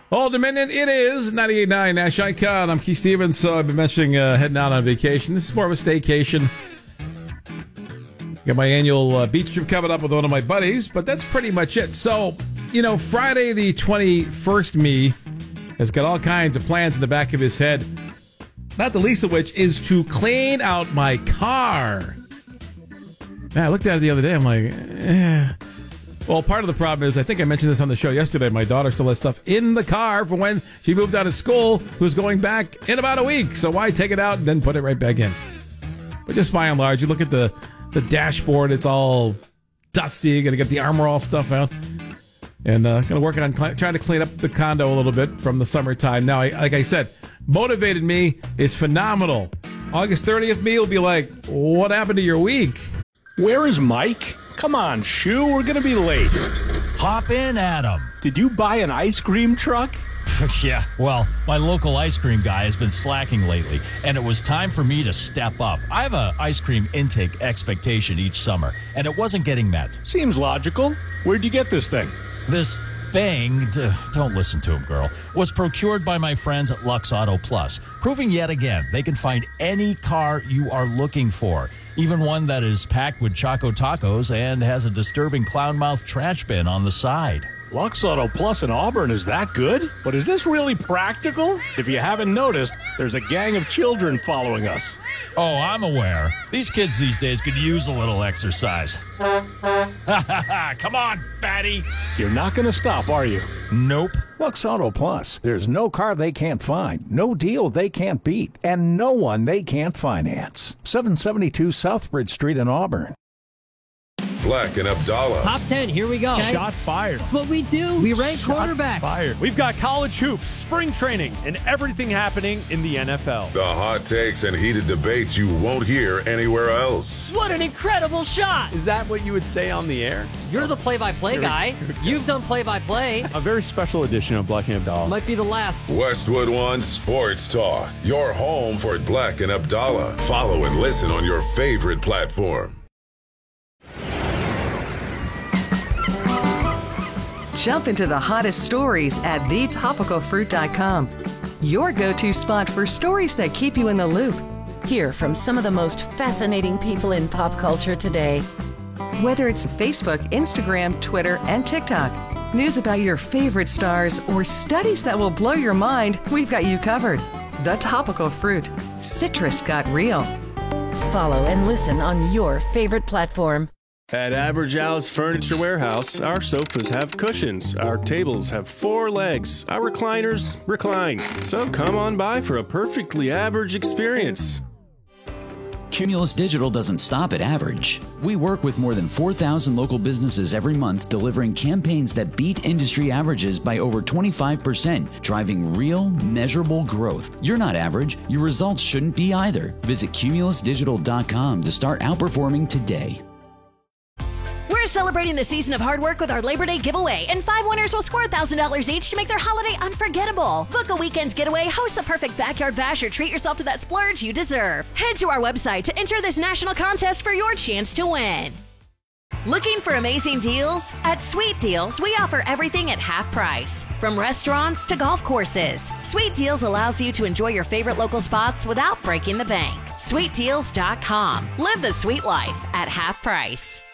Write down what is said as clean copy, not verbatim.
Old Dominion, it is 98.9 Nash Icon. I'm Keith Stevens, so I've been mentioning heading out on vacation. This is more of a staycation. Got my annual beach trip coming up with one of my buddies, but that's pretty much it. So, Friday the 21st me has got all kinds of plans in the back of his head, not the least of which is to clean out my car. Man, I looked at it the other day. I'm like, Well, part of the problem is, I think I mentioned this on the show yesterday, my daughter still has stuff in the car from when she moved out of school, who's going back in about a week. So why take it out and then put it right back in? But just by and large, you look at the dashboard, it's all dusty. Got to get the Armor All stuff out. And going to work on trying to clean up the condo a little bit from the summertime. Now, like I said, Motivated Me is phenomenal. August 30th me will be like, what happened to your week? Where is Mike? Come on, Shoo, we're gonna be late. Hop in, Adam. Did you buy an ice cream truck? Yeah, well, my local ice cream guy has been slacking lately, and it was time for me to step up. I have an ice cream intake expectation each summer, and it wasn't getting met. Seems logical. Where'd you get this thing? This thing, don't listen to him, girl, was procured by my friends at Lux Auto Plus, proving yet again they can find any car you are looking for, even one that is packed with Choco Tacos and has a disturbing clown mouth trash bin on the side. Lux Auto Plus in Auburn is that good? But is this really practical? If you haven't noticed, there's a gang of children following us. Oh, I'm aware. These kids these days could use a little exercise. Come on, fatty. You're not going to stop, are you? Nope. Lux Auto Plus. There's no car they can't find, no deal they can't beat, and no one they can't finance. 772 Southbridge Street in Auburn. Black and Abdallah. Top 10, here we go. Okay. Shots fired. That's what we do. We rank quarterbacks. Fired. We've got college hoops, spring training, and everything happening in the NFL. The hot takes and heated debates you won't hear anywhere else. What an incredible shot. Is that what you would say on the air? You're the play-by-play guy. You've done play-by-play. A very special edition of Black and Abdallah. Might be the last. Westwood One Sports Talk. Your home for Black and Abdallah. Follow and listen on your favorite platform. Jump into the hottest stories at thetopicalfruit.com. Your go-to spot for stories that keep you in the loop. Hear from some of the most fascinating people in pop culture today. Whether it's Facebook, Instagram, Twitter, and TikTok, news about your favorite stars, or studies that will blow your mind, we've got you covered. The Topical Fruit. Citrus got real. Follow and listen on your favorite platform. At Average Al's Furniture Warehouse, our sofas have cushions, our tables have 4 legs, our recliners recline. So come on by for a perfectly average experience. Cumulus Digital doesn't stop at average. We work with more than 4,000 local businesses every month, delivering campaigns that beat industry averages by over 25%, driving real, measurable growth. You're not average. Your results shouldn't be either. Visit cumulusdigital.com to start outperforming today. We're celebrating the season of hard work with our Labor Day giveaway, and 5 winners will score $1,000 each to make their holiday unforgettable. Book a weekend getaway, host the perfect backyard bash, or treat yourself to that splurge you deserve. Head to our website to enter this national contest for your chance to win. Looking for amazing deals? At Sweet Deals, we offer everything at half price. From restaurants to golf courses, Sweet Deals allows you to enjoy your favorite local spots without breaking the bank. SweetDeals.com. Live the sweet life at half price.